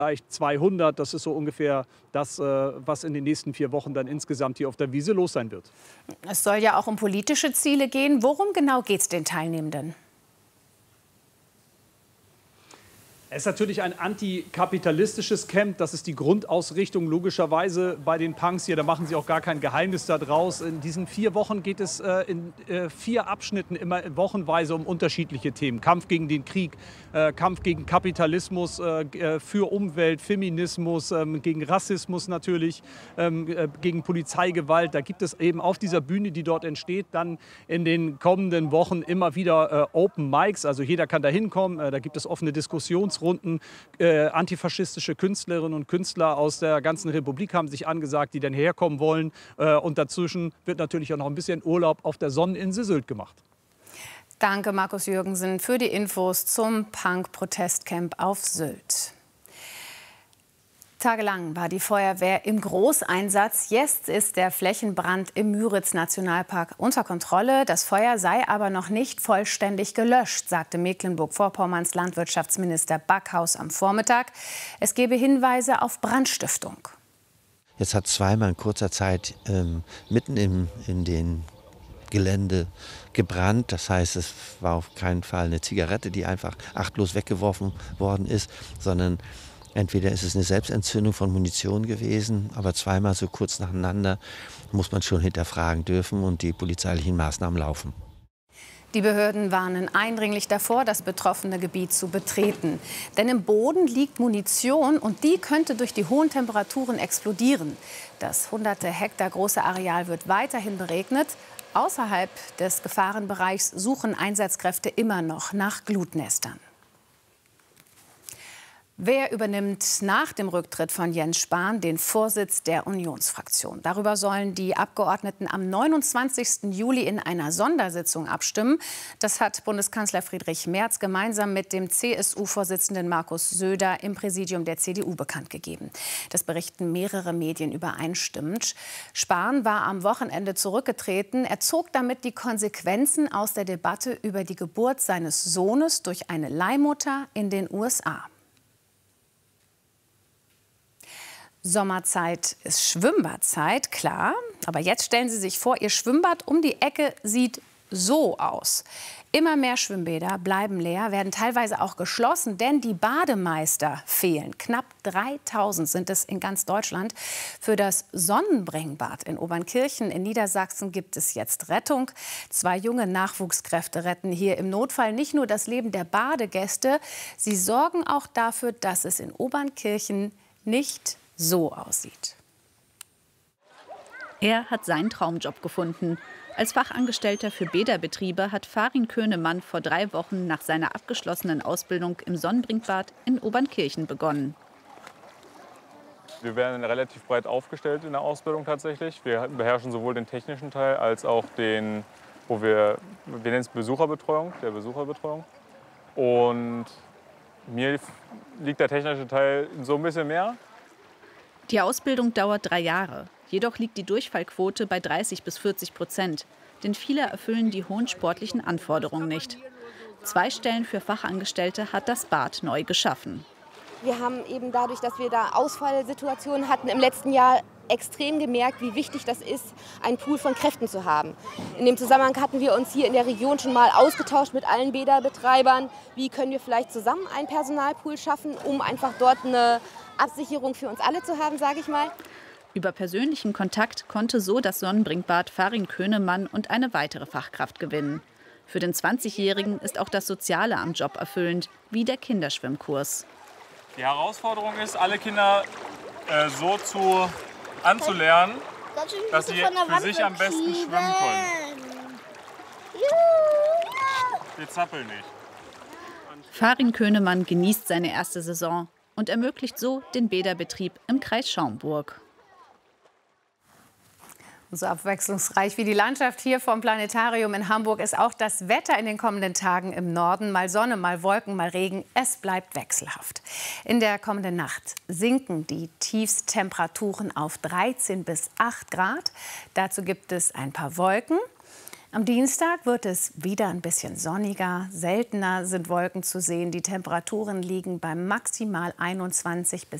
vielleicht 200. Das ist so ungefähr das, was in den nächsten 4 Wochen dann insgesamt hier auf der Wiese los sein wird. Es soll ja auch um politische Ziele gehen. Worum genau geht es den Teilnehmenden? Es ist natürlich ein antikapitalistisches Camp. Das ist die Grundausrichtung logischerweise bei den Punks hier. Da machen sie auch gar kein Geheimnis daraus. In diesen 4 Wochen geht es in 4 Abschnitten immer wochenweise um unterschiedliche Themen. Kampf gegen den Krieg, Kampf gegen Kapitalismus, für Umwelt, Feminismus, gegen Rassismus natürlich, gegen Polizeigewalt. Da gibt es eben auf dieser Bühne, die dort entsteht, dann in den kommenden Wochen immer wieder Open Mics. Also jeder kann da hinkommen. Da gibt es offene Diskussionsrunden. Antifaschistische Künstlerinnen und Künstler aus der ganzen Republik haben sich angesagt, die dann herkommen wollen. Und dazwischen wird natürlich auch noch ein bisschen Urlaub auf der Sonneninsel Sylt gemacht. Danke, Markus Jürgensen, für die Infos zum Punk-Protestcamp auf Sylt. Tagelang war die Feuerwehr im Großeinsatz. Jetzt ist der Flächenbrand im Müritz-Nationalpark unter Kontrolle. Das Feuer sei aber noch nicht vollständig gelöscht, sagte Mecklenburg-Vorpommerns Landwirtschaftsminister Backhaus am Vormittag. Es gebe Hinweise auf Brandstiftung. Jetzt hat zweimal in kurzer Zeit mitten in den Gelände gebrannt. Das heißt, es war auf keinen Fall eine Zigarette, die einfach achtlos weggeworfen worden ist, sondern entweder ist es eine Selbstentzündung von Munition gewesen, aber zweimal so kurz nacheinander muss man schon hinterfragen dürfen und die polizeilichen Maßnahmen laufen. Die Behörden warnen eindringlich davor, das betroffene Gebiet zu betreten. Denn im Boden liegt Munition und die könnte durch die hohen Temperaturen explodieren. Das hunderte Hektar große Areal wird weiterhin beregnet. Außerhalb des Gefahrenbereichs suchen Einsatzkräfte immer noch nach Glutnestern. Wer übernimmt nach dem Rücktritt von Jens Spahn den Vorsitz der Unionsfraktion? Darüber sollen die Abgeordneten am 29. Juli in einer Sondersitzung abstimmen. Das hat Bundeskanzler Friedrich Merz gemeinsam mit dem CSU-Vorsitzenden Markus Söder im Präsidium der CDU bekannt gegeben. Das berichten mehrere Medien übereinstimmend. Spahn war am Wochenende zurückgetreten. Er zog damit die Konsequenzen aus der Debatte über die Geburt seines Sohnes durch eine Leihmutter in den USA. Sommerzeit ist Schwimmbadzeit, klar. Aber jetzt stellen Sie sich vor, Ihr Schwimmbad um die Ecke sieht so aus. Immer mehr Schwimmbäder bleiben leer, werden teilweise auch geschlossen, denn die Bademeister fehlen. Knapp 3000 sind es in ganz Deutschland. Für das Sonnenbringbad in Obernkirchen in Niedersachsen gibt es jetzt Rettung. 2 junge Nachwuchskräfte retten hier im Notfall nicht nur das Leben der Badegäste, sie sorgen auch dafür, dass es in Obernkirchen nicht so aussieht. Er hat seinen Traumjob gefunden. Als Fachangestellter für Bäderbetriebe hat Farin Könemann vor 3 Wochen nach seiner abgeschlossenen Ausbildung im Sonnenbringbad in Obernkirchen begonnen. Wir werden relativ breit aufgestellt in der Ausbildung tatsächlich. Wir beherrschen sowohl den technischen Teil als auch den, wir nennen es Besucherbetreuung, der Besucherbetreuung. Und mir liegt der technische Teil so ein bisschen mehr. Die Ausbildung dauert 3 Jahre. Jedoch liegt die Durchfallquote bei 30–40%. Denn viele erfüllen die hohen sportlichen Anforderungen nicht. 2 Stellen für Fachangestellte hat das Bad neu geschaffen. Wir haben eben dadurch, dass wir da Ausfallsituationen hatten im letzten Jahr, extrem gemerkt, wie wichtig das ist, einen Pool von Kräften zu haben. In dem Zusammenhang hatten wir uns hier in der Region schon mal ausgetauscht mit allen Bäderbetreibern. Wie können wir vielleicht zusammen einen Personalpool schaffen, um einfach dort eine Absicherung für uns alle zu haben, sage ich mal. Über persönlichen Kontakt konnte so das Sonnenbringbad Farin Könemann und eine weitere Fachkraft gewinnen. Für den 20-Jährigen ist auch das Soziale am Job erfüllend, wie der Kinderschwimmkurs. Die Herausforderung ist, alle Kinder so anzulernen, dass sie für sich am besten schwimmen können. Wir zappeln nicht. Farin Könemann genießt seine erste Saison und ermöglicht so den Bäderbetrieb im Kreis Schaumburg. So abwechslungsreich wie die Landschaft hier vom Planetarium in Hamburg ist auch das Wetter in den kommenden Tagen im Norden. Mal Sonne, mal Wolken, mal Regen. Es bleibt wechselhaft. In der kommenden Nacht sinken die Tiefsttemperaturen auf 13 bis 8 Grad. Dazu gibt es ein paar Wolken. Am Dienstag wird es wieder ein bisschen sonniger. Seltener sind Wolken zu sehen. Die Temperaturen liegen bei maximal 21 bis